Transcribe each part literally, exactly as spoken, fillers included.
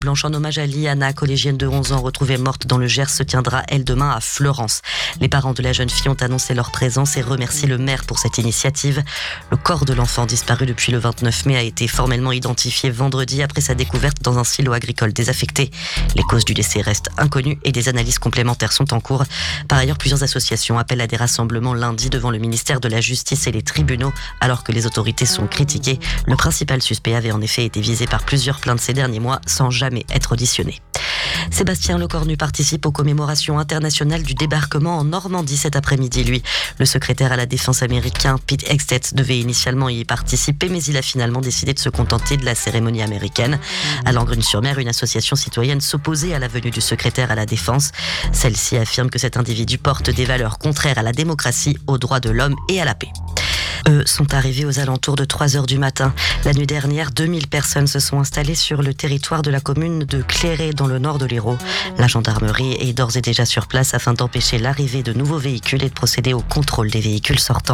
Blanche en hommage à Liana, collégienne de onze ans retrouvée morte dans le Gers, se tiendra elle demain à Fleurance. Les parents de la jeune fille ont annoncé leur présence et remercient le maire pour cette initiative. Le corps de l'enfant disparu depuis le vingt-neuf mai a été formellement identifié vendredi après sa découverte dans un silo agricole désaffecté. Les causes du décès restent inconnues et des analyses complémentaires sont en cours. Par ailleurs, plusieurs associations appellent à des rassemblements lundi devant le ministère de la Justice et les tribunaux alors que les autorités sont critiquées. Le principal suspect avait en effet été visé par plusieurs plaintes ces derniers mois sans jamais être auditionné. Sébastien Lecornu participe aux commémorations internationales du débarquement en Normandie cet après-midi. Lui, le secrétaire à la défense américain Pete Hegseth devait initialement y participer, mais il a finalement décidé de se contenter de la cérémonie américaine. À Langrune-sur-Mer, une association citoyenne s'opposait à la venue du secrétaire à la défense. Celle-ci affirme que cet individu porte des valeurs contraires à la démocratie, aux droits de l'homme et à la paix. Eux sont arrivés aux alentours de trois heures du matin. La nuit dernière, deux mille personnes se sont installées sur le territoire de la commune de Cléré, dans le nord de l'Hérault. La gendarmerie est d'ores et déjà sur place afin d'empêcher l'arrivée de nouveaux véhicules et de procéder au contrôle des véhicules sortants.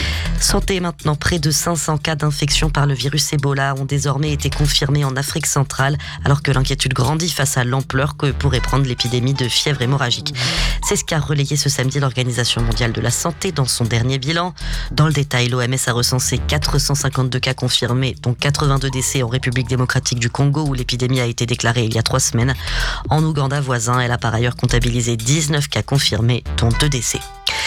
Santé maintenant, près de cinq cents cas d'infection par le virus Ebola ont désormais été confirmés en Afrique centrale, alors que l'inquiétude grandit face à l'ampleur que pourrait prendre l'épidémie de fièvre hémorragique. C'est ce qu'a relayé ce samedi l'Organisation mondiale de la santé dans son dernier bilan. Dans le détail, l'O M S a recensé quatre cent cinquante-deux cas confirmés, dont quatre-vingt-deux décès en République démocratique du Congo, où l'épidémie a été déclarée il y a trois semaines. En Ouganda voisin, elle a par ailleurs comptabilisé dix-neuf cas confirmés, dont deux décès.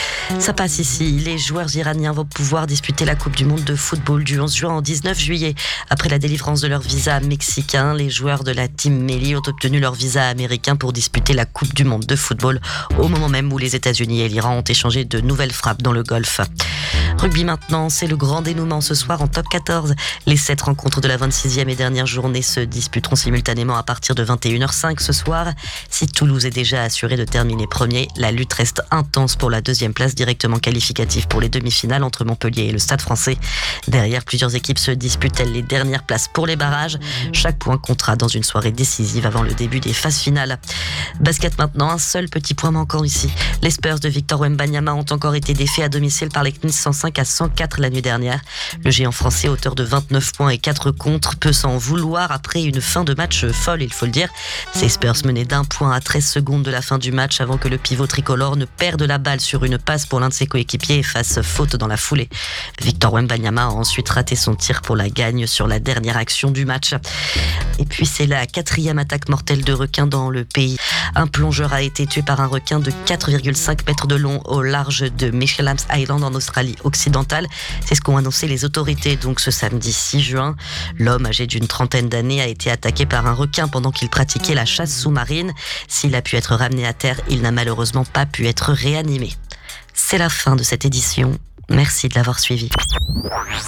Ça passe ici. Les joueurs iraniens vont pouvoir disputer la Coupe du Monde de football du onze juin au dix-neuf juillet. Après la délivrance de leur visa mexicain, les joueurs de la Team Melli ont obtenu leur visa américain pour disputer la Coupe du Monde de football au moment même où les États-Unis et l'Iran ont échangé de nouvelles frappes dans le Golfe. Rugby maintenant, c'est le grand dénouement ce soir en top quatorze. Les sept rencontres de la vingt-sixième et dernière journée se disputeront simultanément à partir de vingt et une heures cinq ce soir. Si Toulouse est déjà assuré de terminer premier, la lutte reste intense pour la deuxième place, directement qualificative pour les demi-finales entre Montpellier et le Stade français. Derrière, plusieurs équipes se disputent elles les dernières places pour les barrages. Chaque point comptera dans une soirée décisive avant le début des phases finales. Basket maintenant, un seul petit point manquant ici. Les Spurs de Victor Wembanyama ont encore été défaits à domicile par les Knicks cent cinq à cent quatre la nuit dernière. Le géant français, auteur de vingt-neuf points et quatre contres, peut s'en vouloir après une fin de match folle, il faut le dire. Ces Spurs menaient d'un point à treize secondes de la fin du match avant que le pivot tricolore ne perde la balle sur une passe pour l'un de ses coéquipiers et fasse faute dans la foulée. Victor Wembanyama a ensuite raté son tir pour la gagne sur la dernière action du match. Et puis c'est la quatrième attaque mortelle de requin dans le pays. Un plongeur a été tué par un requin de quatre virgule cinq mètres de long au large de Mitchellam's Island en Australie occidentale. C'est ce qu'ont annoncé les autorités donc ce samedi six juin. L'homme âgé d'une trentaine d'années a été attaqué par un requin pendant qu'il pratiquait la chasse sous-marine. S'il a pu être ramené à terre, il n'a malheureusement pas pu être réanimé. C'est la fin de cette édition. Merci de l'avoir suivi.